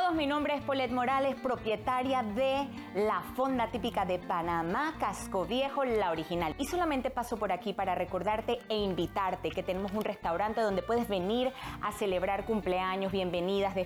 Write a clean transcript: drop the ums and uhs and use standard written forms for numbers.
todos, mi nombre es Paulette Morales, propietaria de la fonda típica de Panamá, Casco Viejo, la original. Y solamente paso por aquí para recordarte e invitarte que tenemos un restaurante donde puedes venir a celebrar cumpleaños, bienvenidas,